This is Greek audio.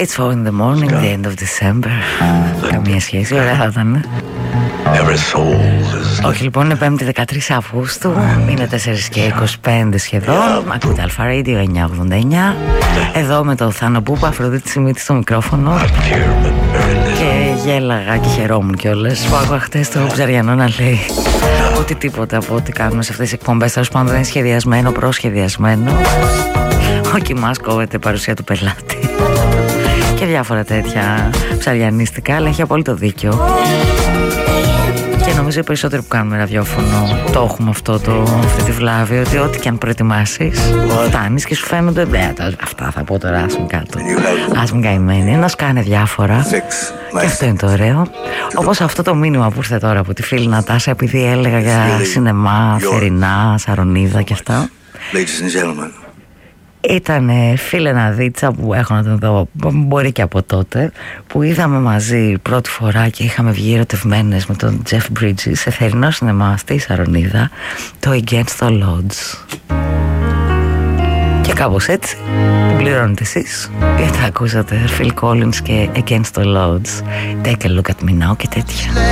It's 4 in the morning, the end of December. Καμία σχέση, ωραία θα ήταν. Όχι, λοιπόν, είναι 5η 13 Αυγούστου. Είναι 4:25 σχεδόν. Ακούτε Αλφα Radio 989. Εδώ με το Θάνο Μπούπα, Αφροδίτη Σιμίτη στο μικρόφωνο. Και γέλαγα και χαιρόμουν κιόλας που άκουγα χτες το Ψαριανό να λέει ότι τίποτα από ό,τι κάνουμε σε αυτές τις εκπομπές τέλος πάντων δεν είναι σχεδιασμένο, προσχεδιασμένο. Ο Κιμάς κόβεται παρουσία του πελάτη και διάφορα τέτοια ψαριανίστικα, αλλά έχει απόλυτο δίκιο. Και νομίζω οι περισσότεροι που κάνουμε ραδιόφωνο το έχουμε αυτή τη βλάβη, ότι ό,τι και αν προετοιμάσεις φτάνεις και σου φαίνονται αυτά θα πω τώρα, ας μην κάτω, ας μην καημένοι, να σκάνε διάφορα. Και αυτό είναι το ωραίο. Όπως αυτό το μήνυμα που ήρθε τώρα από τη φίλη Νατάσα, επειδή έλεγα για σινεμά, θερινά, Σαρονίδα και αυτά. Ήταν φίλε Ναδίτσα που έχω να τον δω, μπορεί και από τότε, που είδαμε μαζί πρώτη φορά και είχαμε βγει ερωτευμένες με τον Jeff Bridges σε θερινό σινεμά στη Σαρονίδα, το Against the Lodge. Και κάπως έτσι την πληρώνετε εσείς, γιατί ακούσατε Phil Collins και Against the Lodge, Take a Look at Me Now και τέτοια.